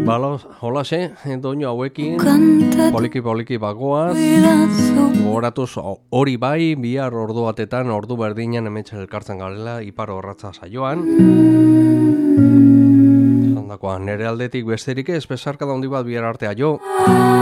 Holaxe, doinu hauekin, poliki bagoaz, gogoratuz hori bai, bihar ordu batetan, ordu berdinean hementxe elkartzen garela, ipar horratza saioan. Zandakoa, nere aldetik besterik ez, besarka da handi bat bihar artea jo.